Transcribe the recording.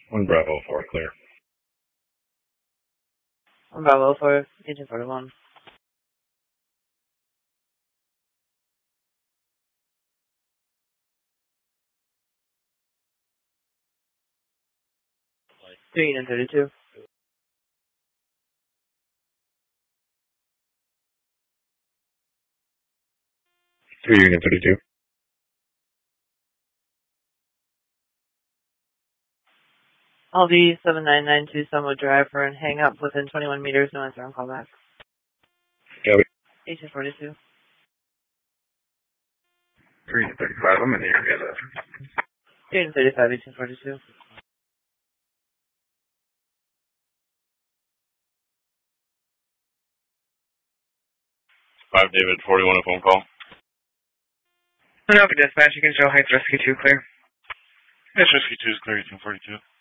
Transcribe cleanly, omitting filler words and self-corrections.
1 Bravo 4, clear. 1 Bravo 4, 1841. Unit 32. 3 Unit 32. LV 7992 Summer Drive for and hang up within 21 meters, no answer on callback. Copy. 1842. 3 Unit 35, I'm in the area. 35, 1842. David, 41, a phone call. Alpha Dispatch, you can show Heights Rescue 2 clear. Yes, Rescue 2 is clear, 1842.